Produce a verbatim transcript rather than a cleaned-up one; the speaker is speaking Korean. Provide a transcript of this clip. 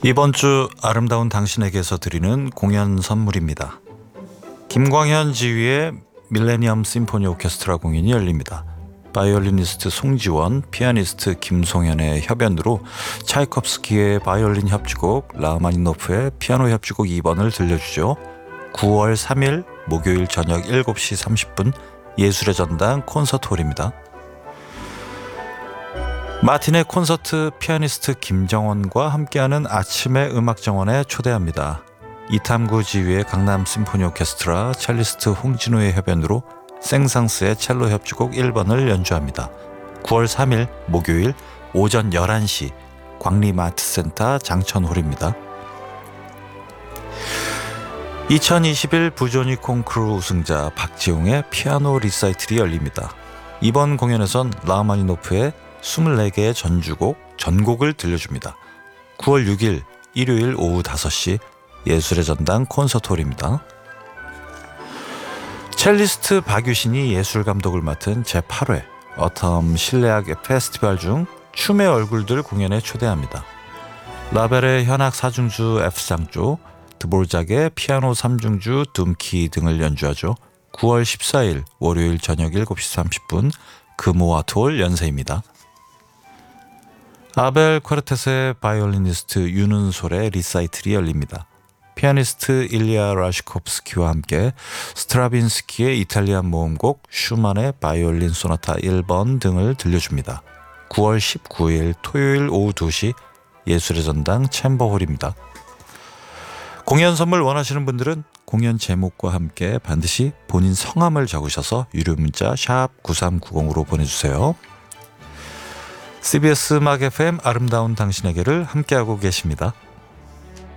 이번 주 아름다운 당신에게서 드리는 공연 선물입니다. 김광현 지휘의 밀레니엄 심포니 오케스트라 공연이 열립니다. 바이올리니스트 송지원, 피아니스트 김송현의 협연으로 차이콥스키의 바이올린 협주곡, 라흐마니노프의 피아노 협주곡 이 번을 들려주죠. 구월 삼일 목요일 저녁 일곱 시 삼십 분 예술의 전당 콘서트홀입니다. 마틴의 콘서트 피아니스트 김정원과 함께하는 아침의 음악정원에 초대합니다. 이탐구 지휘의 강남 심포니 오케스트라, 첼리스트 홍진우의 협연으로 생상스의 첼로 협주곡 일 번을 연주합니다. 구월 삼일 목요일 오전 열한 시 광림아트센터 장천홀입니다. 이천이십일 부조니 콩쿠르 우승자 박지용의 피아노 리사이틀이 열립니다. 이번 공연에선 라흐마니노프의 이십사 개의 전주곡, 전곡을 들려줍니다. 구월 육일 일요일 오후 다섯 시 예술의 전당 콘서트홀입니다. 첼리스트 박유신이 예술감독을 맡은 제팔 회 어텀 실내악 페스티벌 중 춤의 얼굴들 공연에 초대합니다. 라벨의 현악 사중주 F장조, 드보르작의 피아노 삼중주 둠키 등을 연주하죠. 구월 십사일 월요일 저녁 일곱 시 삼십 분 금호아트홀 연세입니다. 아벨 쿼르텟의 바이올리니스트 윤은솔의 리사이틀이 열립니다. 피아니스트 일리아 라시코프스키와 함께 스트라빈스키의 이탈리안 모음곡, 슈만의 바이올린 소나타 일 번 등을 들려줍니다. 구월 십구일 토요일 오후 두 시 예술의 전당 챔버홀입니다. 공연 선물 원하시는 분들은 공연 제목과 함께 반드시 본인 성함을 적으셔서 유료 문자 샵 구삼구공으로 보내주세요. 씨비에스 음악 에프엠 아름다운 당신에게를 함께하고 계십니다.